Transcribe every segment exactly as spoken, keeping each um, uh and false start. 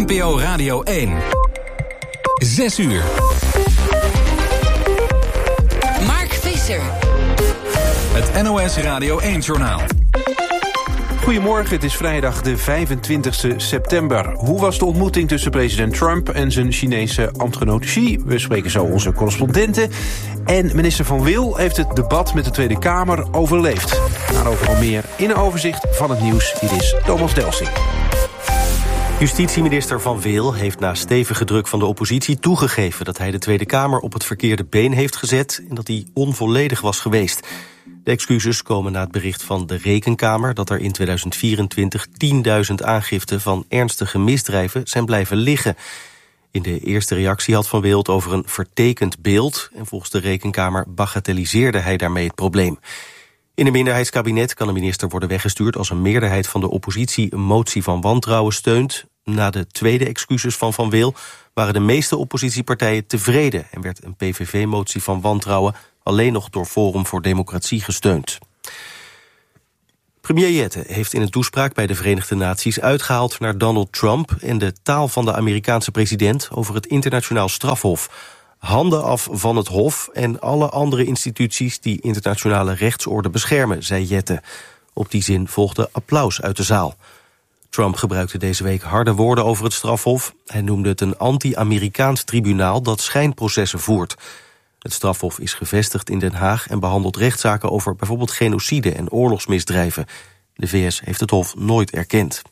N P O Radio één. Zes uur. Mark Visser. Het N O S Radio één-journaal. Goedemorgen, het is vrijdag de vijfentwintigste september. Hoe was de ontmoeting tussen president Trump en zijn Chinese ambtgenoot Xi? We spreken zo onze correspondenten. En minister Van Wil heeft het debat met de Tweede Kamer overleefd. Daarover al meer in een overzicht van het nieuws. Hier is Thomas Delsing. Justitieminister Van Wil heeft na stevige druk van de oppositie toegegeven dat hij de Tweede Kamer op het verkeerde been heeft gezet en dat hij onvolledig was geweest. De excuses komen na het bericht van de Rekenkamer dat er in tweeduizend vierentwintig tienduizend aangiften van ernstige misdrijven zijn blijven liggen. In de eerste reactie had Van Wil het over een vertekend beeld en volgens de Rekenkamer bagatelliseerde hij daarmee het probleem. In een minderheidskabinet kan een minister worden weggestuurd als een meerderheid van de oppositie een motie van wantrouwen steunt. Na de tweede excuses van Van Wil waren de meeste oppositiepartijen tevreden en werd een P V V-motie van wantrouwen alleen nog door Forum voor Democratie gesteund. Premier Jette heeft in een toespraak bij de Verenigde Naties uitgehaald naar Donald Trump en de taal van de Amerikaanse president over het internationaal strafhof. Handen af van het hof en alle andere instituties die internationale rechtsorde beschermen, zei Jette. Op die zin volgde applaus uit de zaal. Trump gebruikte deze week harde woorden over het strafhof. Hij noemde het een anti-Amerikaans tribunaal dat schijnprocessen voert. Het strafhof is gevestigd in Den Haag en behandelt rechtszaken over bijvoorbeeld genocide en oorlogsmisdrijven. De V S heeft het hof nooit erkend.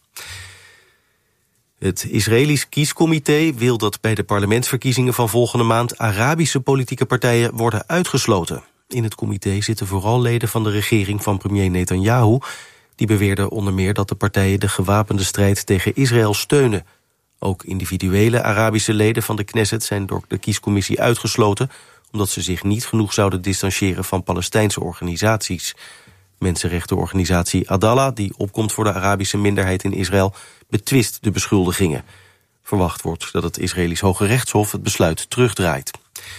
Het Israëlisch kiescomité wil dat bij de parlementsverkiezingen van volgende maand Arabische politieke partijen worden uitgesloten. In het comité zitten vooral leden van de regering van premier Netanyahu. Die beweerden onder meer dat de partijen de gewapende strijd tegen Israël steunen. Ook individuele Arabische leden van de Knesset zijn door de kiescommissie uitgesloten, omdat ze zich niet genoeg zouden distancieren van Palestijnse organisaties. Mensenrechtenorganisatie Adallah, die opkomt voor de Arabische minderheid in Israël, betwist de beschuldigingen. Verwacht wordt dat het Israëlisch Hoge Rechtshof het besluit terugdraait.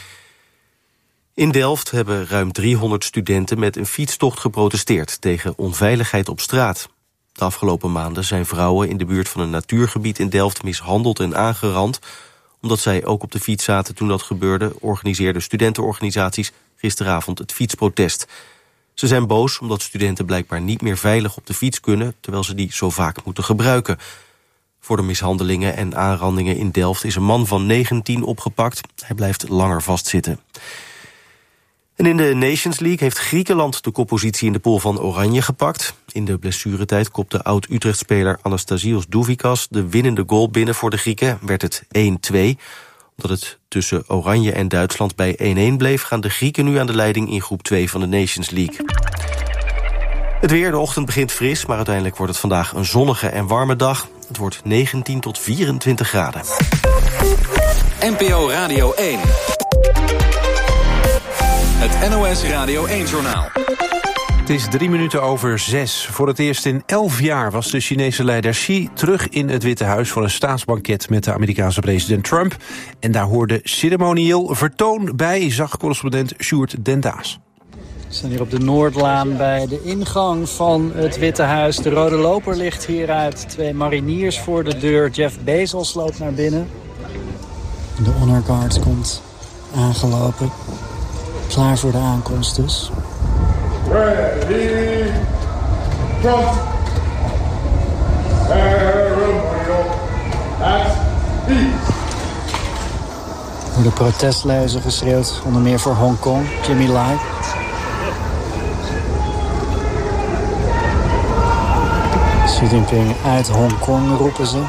In Delft hebben ruim driehonderd studenten met een fietstocht geprotesteerd tegen onveiligheid op straat. De afgelopen maanden zijn vrouwen in de buurt van een natuurgebied in Delft mishandeld en aangerand. Omdat zij ook op de fiets zaten toen dat gebeurde, organiseerden studentenorganisaties gisteravond het fietsprotest. Ze zijn boos omdat studenten blijkbaar niet meer veilig op de fiets kunnen, terwijl ze die zo vaak moeten gebruiken. Voor de mishandelingen en aanrandingen in Delft is een man van negentien opgepakt. Hij blijft langer vastzitten. En in de Nations League heeft Griekenland de koppositie in de pool van Oranje gepakt. In de blessuretijd kopte oud-Utrecht-speler Anastasios Douvikas de winnende goal binnen voor de Grieken. Werd het één twee. Omdat het tussen Oranje en Duitsland bij één-één bleef, gaan de Grieken nu aan de leiding in groep twee van de Nations League. Het weer, de ochtend begint fris, maar uiteindelijk wordt het vandaag een zonnige en warme dag. Het wordt negentien tot vierentwintig graden. N P O Radio één. Het N O S Radio één-journaal. Het is drie minuten over zes. Voor het eerst in elf jaar was de Chinese leider Xi terug in het Witte Huis voor een staatsbanket met de Amerikaanse president Trump. En daar hoorde ceremonieel vertoon bij, zag correspondent Sjoerd Den Daas. We staan hier op de Noordlaan bij de ingang van het Witte Huis. De rode loper ligt hieruit. Twee mariniers voor de deur. Jeff Bezos loopt naar binnen. De Honor Guard komt aangelopen. Klaar voor de aankomst dus. Ready, front, ceremonial, at ease. Er worden protestleuzen geschreeuwd, onder meer voor Hongkong, Jimmy Lai. Xi Jinping uit Hongkong roepen ze.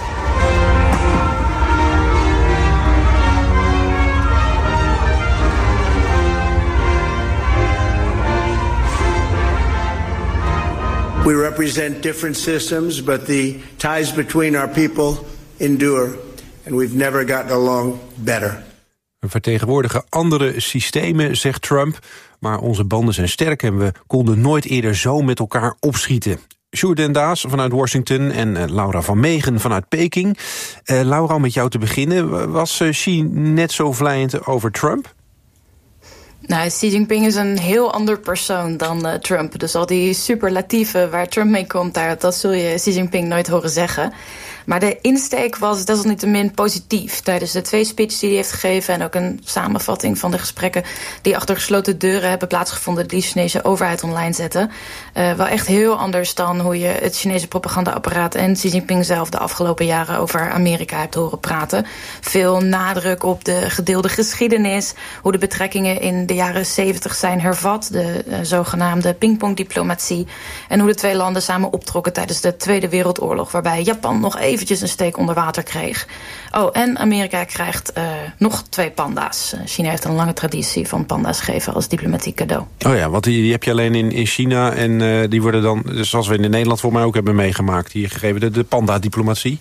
We represent different systems, but the ties between our people endure. And we've never gotten along better. We vertegenwoordigen andere systemen, zegt Trump. Maar onze banden zijn sterk en we konden nooit eerder zo met elkaar opschieten. Sjoerd Den Daas vanuit Washington en uh, Laura van Meegen vanuit Peking. Uh, Laura, om met jou te beginnen. Was uh, Xi net zo vlijend over Trump? Nou, Xi Jinping is een heel ander persoon dan uh, Trump. Dus al die superlatieven waar Trump mee komt, daar, dat zul je Xi Jinping nooit horen zeggen. Maar de insteek was desalniettemin positief. Tijdens de twee speeches die hij heeft gegeven en ook een samenvatting van de gesprekken die achter gesloten deuren hebben plaatsgevonden die de Chinese overheid online zetten. Uh, wel echt heel anders dan hoe je het Chinese propagandaapparaat en Xi Jinping zelf de afgelopen jaren over Amerika hebt horen praten. Veel nadruk op de gedeelde geschiedenis, hoe de betrekkingen in de jaren zeventig zijn hervat, de uh, zogenaamde pingpongdiplomatie, en hoe de twee landen samen optrokken tijdens de Tweede Wereldoorlog, waarbij Japan nog eventjes een steek onder water kreeg. Oh, en Amerika krijgt uh, nog twee panda's. Uh, China heeft een lange traditie van panda's geven als diplomatiek cadeau. Oh ja, want die, die heb je alleen in, in China en uh, die worden dan, zoals we in Nederland voor mij ook hebben meegemaakt, hier gegeven, de, de panda-diplomatie.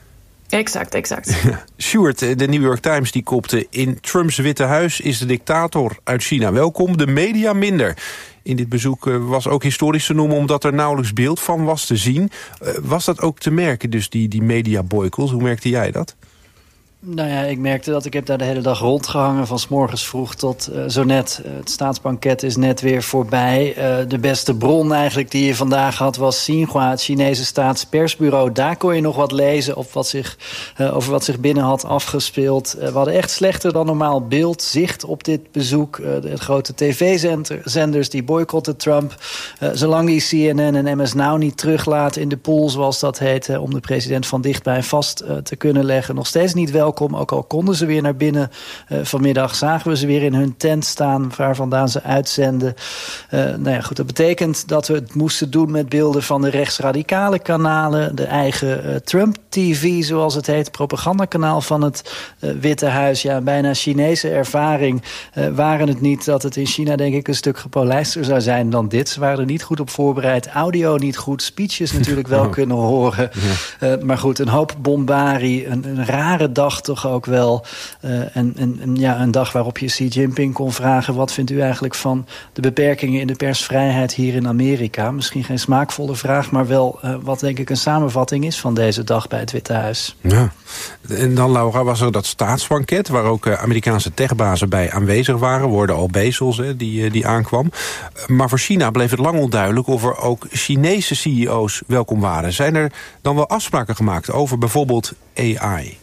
Exact, exact. Sjoerd, de New York Times die kopte: in Trumps Witte Huis is de dictator uit China welkom, de media minder. In dit bezoek was ook historisch te noemen omdat er nauwelijks beeld van was te zien. Was dat ook te merken, dus die, die media-boycott? Hoe merkte jij dat? Nou ja, ik merkte dat ik heb daar de hele dag rondgehangen, van 's morgens vroeg tot uh, zo net. Uh, het staatsbanket is net weer voorbij. Uh, de beste bron eigenlijk die je vandaag had was Xinhua, het Chinese staatspersbureau. Daar kon je nog wat lezen op wat zich, uh, over wat zich binnen had afgespeeld. Uh, we hadden echt slechter dan normaal beeld, zicht op dit bezoek. Uh, de grote tv-zenders die boycotten Trump. Uh, zolang die C N N en M S Now niet teruglaten in de pool, zoals dat heet, uh, om de president van dichtbij vast uh, te kunnen leggen. Nog steeds niet welkom. Ook al konden ze weer naar binnen uh, vanmiddag, zagen we ze weer in hun tent staan waar vandaan ze uitzenden. Uh, nou ja, goed, dat betekent dat we het moesten doen met beelden van de rechtsradicale kanalen, de eigen uh, Trump-T V, zoals het heet, propagandakanaal van het uh, Witte Huis. Ja, bijna Chinese ervaring. Uh, waren het niet dat het in China, denk ik, een stuk gepolijster zou zijn dan dit. Ze waren er niet goed op voorbereid, audio niet goed, speeches natuurlijk wel kunnen horen. Ja. Uh, maar goed, een hoop bombarie, een, een rare dag toch ook wel. Uh, en, en, en ja, een dag waarop je Xi Jinping kon vragen: wat vindt u eigenlijk van de beperkingen in de persvrijheid hier in Amerika? Misschien geen smaakvolle vraag, maar wel uh, wat denk ik een samenvatting is van deze dag bij het Witte Huis. Ja. En dan, Laura, was er dat staatsbanket waar ook uh, Amerikaanse techbazen bij aanwezig waren. Worden al Bezos, hè, die, uh, die aankwam. Maar voor China bleef het lang onduidelijk of er ook Chinese C E O's welkom waren. Zijn er dan wel afspraken gemaakt over bijvoorbeeld A I?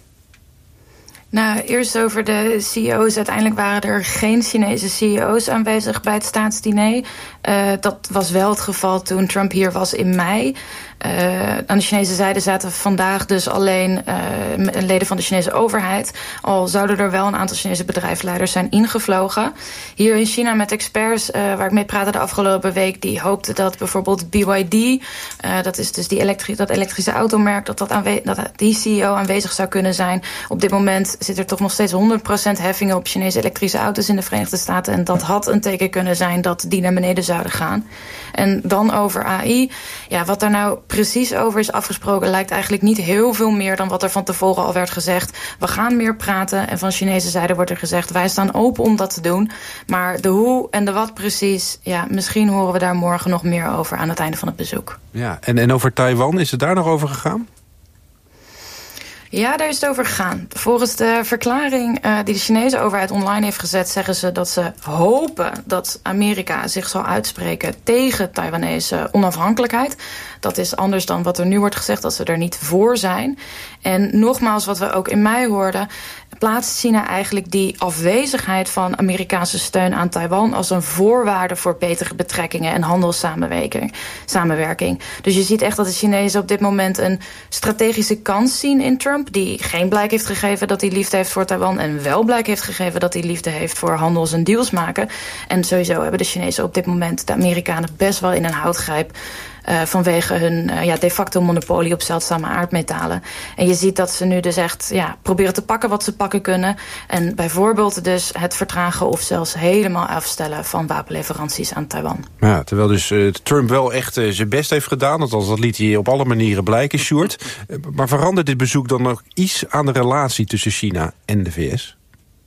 Nou, eerst over de C E O's. Uiteindelijk waren er geen Chinese C E O's aanwezig bij het staatsdiner. Uh, dat was wel het geval toen Trump hier was in mei. Uh, aan de Chinese zijde zaten vandaag dus alleen uh, leden van de Chinese overheid. Al zouden er wel een aantal Chinese bedrijfsleiders zijn ingevlogen. Hier in China met experts uh, waar ik mee praatte de afgelopen week, die hoopten dat bijvoorbeeld B Y D, uh, dat is dus die elektri- dat elektrische automerk, dat, dat, aanwe- dat die C E O aanwezig zou kunnen zijn. Op dit moment zit er toch nog steeds honderd procent heffingen op Chinese elektrische auto's in de Verenigde Staten. En dat had een teken kunnen zijn dat die naar beneden zouden gaan. En dan over A I. Ja, wat daar nou precies over is afgesproken lijkt eigenlijk niet heel veel meer dan wat er van tevoren al werd gezegd. We gaan meer praten en van Chinese zijde wordt er gezegd: wij staan open om dat te doen. Maar de hoe en de wat precies, ja, misschien horen we daar morgen nog meer over aan het einde van het bezoek. Ja, en, en over Taiwan, is het daar nog over gegaan? Ja, daar is het over gegaan. Volgens de verklaring uh, die de Chinese overheid online heeft gezet, zeggen ze dat ze hopen dat Amerika zich zal uitspreken tegen Taiwanese onafhankelijkheid. Dat is anders dan wat er nu wordt gezegd, dat ze er niet voor zijn. En nogmaals, wat we ook in mei hoorden, plaatst China eigenlijk die afwezigheid van Amerikaanse steun aan Taiwan als een voorwaarde voor betere betrekkingen en handelssamenwerking. Samenwerking. Dus je ziet echt dat de Chinezen op dit moment een strategische kans zien in Trump, die geen blijk heeft gegeven dat hij liefde heeft voor Taiwan en wel blijk heeft gegeven dat hij liefde heeft voor handels- en deals maken. En sowieso hebben de Chinezen op dit moment de Amerikanen best wel in een houtgreep. Uh, vanwege hun uh, ja, de facto monopolie op zeldzame aardmetalen. En je ziet dat ze nu dus echt ja, proberen te pakken wat ze pakken kunnen. En bijvoorbeeld dus het vertragen of zelfs helemaal afstellen van wapenleveranties aan Taiwan. Ja, terwijl dus uh, Trump wel echt uh, zijn best heeft gedaan. Althans, dat liet hij op alle manieren blijken, Sjoerd. Uh, maar verandert dit bezoek dan nog iets aan de relatie tussen China en de V S?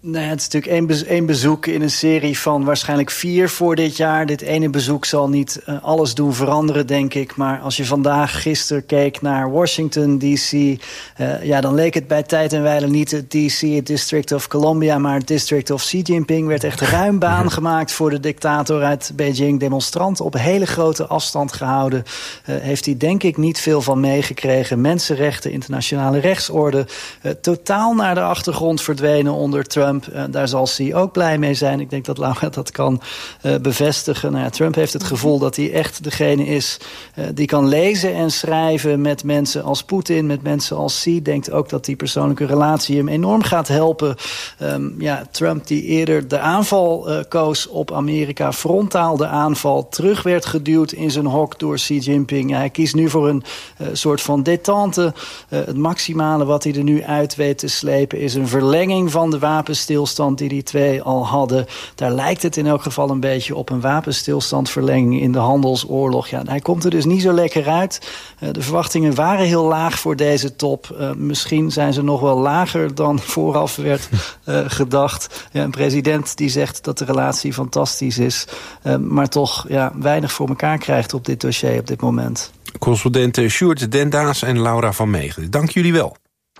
Nou ja, het is natuurlijk één, bezo- één bezoek in een serie van waarschijnlijk vier voor dit jaar. Dit ene bezoek zal niet uh, alles doen veranderen, denk ik. Maar als je vandaag, gisteren keek naar Washington D C... Uh, ja, dan leek het bij tijd en wijle niet het D C, het District of Columbia... maar het District of Xi Jinping. Werd echt ruim baan gemaakt voor de dictator uit Beijing. Demonstranten op hele grote afstand gehouden. Uh, heeft hij denk ik niet veel van meegekregen. Mensenrechten, internationale rechtsorde. Uh, totaal naar de achtergrond verdwenen onder Trump. Uh, daar zal Xi ook blij mee zijn. Ik denk dat Laura dat kan uh, bevestigen. Nou ja, Trump heeft het gevoel dat hij echt degene is uh, die kan lezen en schrijven met mensen als Poetin, met mensen als Xi. Denkt ook dat die persoonlijke relatie hem enorm gaat helpen. Um, ja, Trump die eerder de aanval uh, koos op Amerika, frontaal de aanval, terug werd geduwd in zijn hok door Xi Jinping. Ja, hij kiest nu voor een uh, soort van détente. Uh, het maximale wat hij er nu uit weet te slepen is een verlenging van de wapenstilstand die die twee al hadden. Daar lijkt het in elk geval een beetje op een wapenstilstandverlenging in de handelsoorlog. Ja, hij komt er dus niet zo lekker uit. Uh, de verwachtingen waren heel laag voor deze top. Uh, misschien zijn ze nog wel lager dan vooraf werd uh, gedacht. Ja, een president die zegt dat de relatie fantastisch is, uh, maar toch ja, weinig voor elkaar krijgt op dit dossier op dit moment. Correspondenten Sjoerd Dendaas en Laura van Meegen. Dank jullie wel.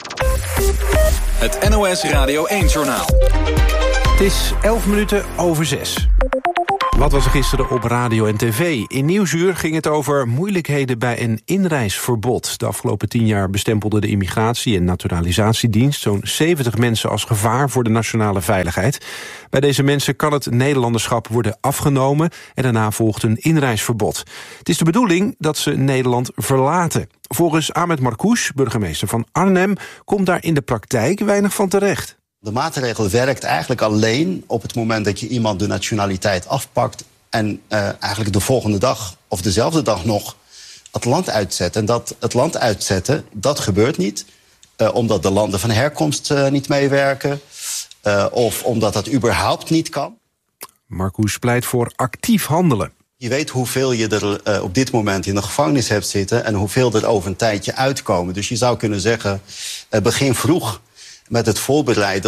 Het N O S Radio één-journaal. Het is elf minuten over zes. Wat was er gisteren op radio en tv? In Nieuwsuur ging het over moeilijkheden bij een inreisverbod. De afgelopen tien jaar bestempelde de Immigratie- en Naturalisatiedienst zo'n zeventig mensen als gevaar voor de nationale veiligheid. Bij deze mensen kan het Nederlanderschap worden afgenomen en daarna volgt een inreisverbod. Het is de bedoeling dat ze Nederland verlaten. Volgens Ahmed Marcouch, burgemeester van Arnhem, komt daar in de praktijk weinig van terecht. De maatregel werkt eigenlijk alleen op het moment dat je iemand de nationaliteit afpakt en uh, eigenlijk de volgende dag of dezelfde dag nog het land uitzet. En dat het land uitzetten, dat gebeurt niet. Uh, omdat de landen van herkomst uh, niet meewerken. Uh, of omdat dat überhaupt niet kan. Marcouch pleit voor actief handelen. Je weet hoeveel je er uh, op dit moment in de gevangenis hebt zitten en hoeveel er over een tijdje uitkomen. Dus je zou kunnen zeggen, uh, begin vroeg met het voorbereiden